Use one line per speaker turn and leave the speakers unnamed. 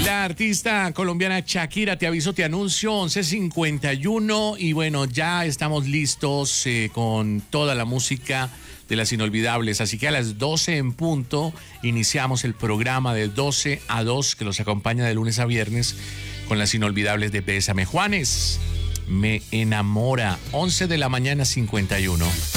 La artista colombiana Shakira, te aviso, te anuncio, 11:51 y bueno, ya estamos listos con toda la música de las inolvidables, así que a las 12 en punto iniciamos el programa de 12 a 2 que los acompaña de lunes a viernes con las inolvidables de Bésame Juanes, me enamora, 11 de la mañana 51.